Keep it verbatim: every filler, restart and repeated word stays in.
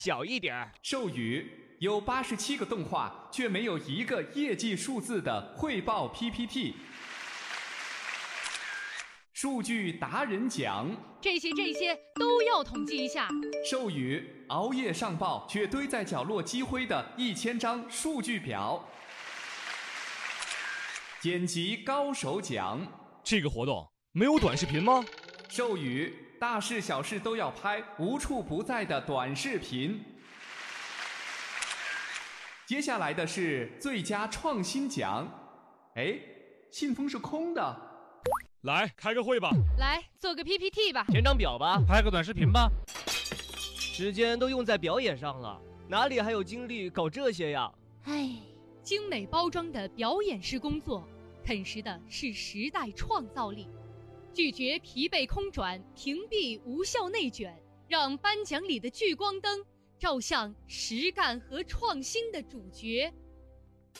小一点。 授予有八十七个动画，却没有一个业绩数字的汇报 P P T。数据达人奖， 这些这些都要统计一下。 授予熬夜上报却堆在角落积灰的一千张数据表。剪辑高手奖， 这个活动没有短视频吗？ 授予大事小事都要拍，无处不在的短视频。接下来的是最佳创新奖，哎，信封是空的。 来开个会吧， 来做个 P P T 吧， 填张表吧， 拍个短视频吧。 时间都用在表演上了，哪里还有精力搞这些呀？ 唉，精美包装的表演式工作，啃食的是时代创造力。拒绝疲惫空转，屏蔽无效内卷，让颁奖里的聚光灯照向实干和创新的主角。